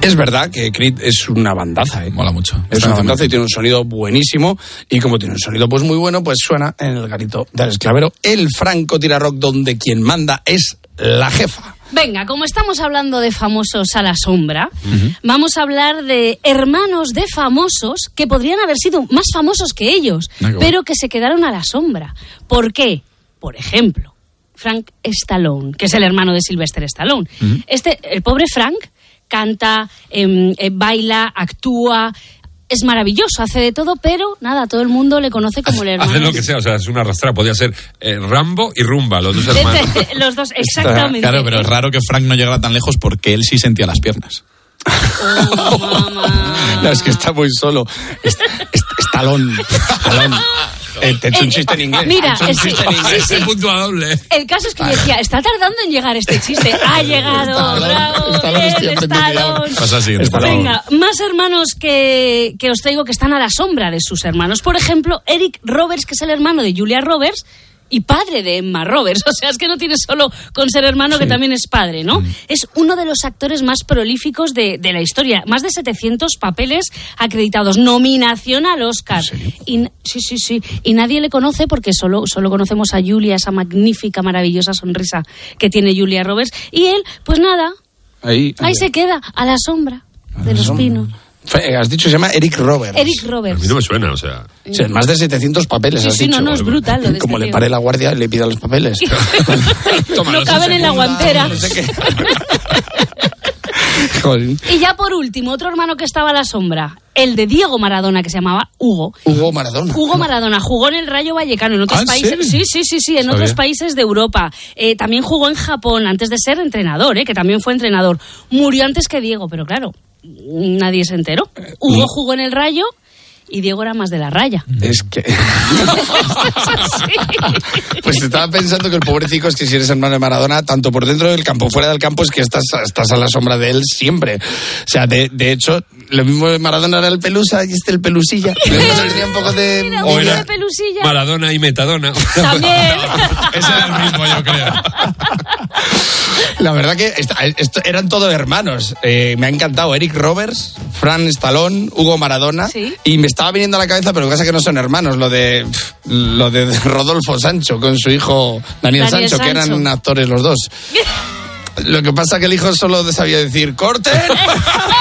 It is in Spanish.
Es verdad que Creed es una bandaza, ¿eh? Mola mucho. Es una bandaza y tiene un sonido buenísimo. Y como tiene un sonido pues muy bueno, pues suena en el garito del esclavero. El francotirador donde quien manda es la jefa. Venga, como estamos hablando de famosos a la sombra, vamos a hablar de hermanos de famosos que podrían haber sido más famosos que ellos, pero que se quedaron a la sombra. ¿Por qué? Por ejemplo, Frank Stallone, que es el hermano de Sylvester Stallone. El pobre Frank canta, baila, actúa... Es maravilloso, hace de todo, pero nada, todo el mundo le conoce como el hermano. Hace lo que sea, o sea, es una arrastrada. Podía ser Rambo y Rumba, los dos hermanos. Los dos, exactamente. Claro, pero es raro que Frank no llegara tan lejos porque él sí sentía las piernas. Oh, mamá. No, es que está muy solo. Stallone. Te he hecho un chiste en inglés. Mira, Sí. Punto a doble. El caso es que yo decía, está tardando en llegar este chiste. Ha llegado, bravo, bien, Stallone. Pasa así. Venga, más hermanos que os traigo que están a la sombra de sus hermanos. Por ejemplo, Eric Roberts, que es el hermano de Julia Roberts y padre de Emma Roberts. O sea, es que no tiene solo con ser hermano, que también es padre, ¿no? Es uno de los actores más prolíficos de la historia. Más de 700 papeles acreditados. Nominación al Oscar. Sí. Y nadie le conoce porque solo conocemos a Julia, esa magnífica, maravillosa sonrisa que tiene Julia Roberts. Y él, pues nada, ahí se queda, a la sombra de los pinos. Has dicho, se llama Eric Roberts. Eric Roberts. A mí no me suena, o sea... Sí, más de 700 papeles, has dicho. No, es brutal lo de Como este le tío. pare la guardia, le pida los papeles. No caben en la guantera. No sé qué. Joder. Y ya por último, otro hermano que estaba a la sombra, el de Diego Maradona, que se llamaba Hugo. Hugo Maradona. Hugo Maradona jugó en el Rayo Vallecano, en otros países. Sí, en otros países de Europa. También jugó en Japón, antes de ser entrenador, que también fue entrenador. Murió antes que Diego, pero claro, nadie se enteró. Hugo jugó en el Rayo y Diego era más de la raya. Es que... Pues estaba pensando que el pobrecito es que si eres hermano de Maradona, tanto por dentro del campo, fuera del campo, es que estás a la sombra de él siempre. O sea, de hecho, lo mismo de Maradona era el Pelusa y el Pelusilla. Tenía un poco de... Mira, O era de Pelusilla. Maradona y Metadona. También. Ese era el mismo, yo creo. La verdad que eran todos hermanos. Me ha encantado Eric Roberts, Frank Stallone, Hugo Maradona. Sí. Y me estaba viniendo a la cabeza, pero lo que pasa es que no son hermanos, lo de Rodolfo Sancho con su hijo Daniel Sancho, que eran actores los dos. Lo que pasa es que el hijo solo sabía decir ¡corten!